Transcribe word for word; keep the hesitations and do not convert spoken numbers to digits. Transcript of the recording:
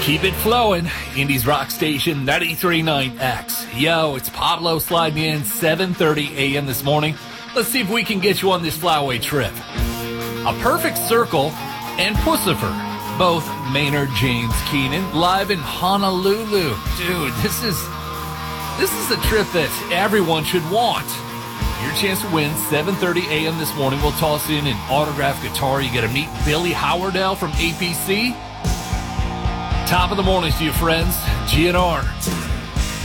Keep it flowing. Indies Rock Station ninety-three point nine X. Yo, it's Pablo sliding in seven thirty a.m. this morning. Let's see if we can get you on this flyaway trip. A Perfect Circle and Pussifer, both Maynard James Keenan, live in Honolulu. Dude, this is this is a trip that everyone should want. Your chance to win, seven thirty a.m. this morning. We'll toss in an autographed guitar. You get to meet Billy Howardell from A P C. Top of the morning to you, friends. G N R.